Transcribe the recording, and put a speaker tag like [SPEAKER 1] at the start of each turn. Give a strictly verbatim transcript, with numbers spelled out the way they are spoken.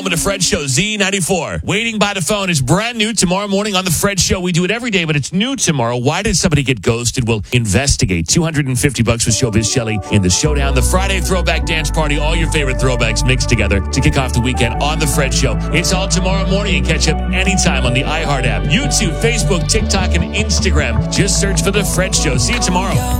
[SPEAKER 1] home of the Fred Show, Z ninety-four. Waiting by the phone is brand new tomorrow morning on the Fred Show. We do it every day, but it's new tomorrow. Why did somebody get ghosted? We'll investigate. two hundred fifty bucks with Showbiz Shelley in the Showdown. The Friday Throwback Dance Party. All your favorite throwbacks mixed together to kick off the weekend on the Fred Show. It's all tomorrow morning. You catch up anytime on the iHeart app, YouTube, Facebook, TikTok, and Instagram. Just search for the Fred Show. See you tomorrow.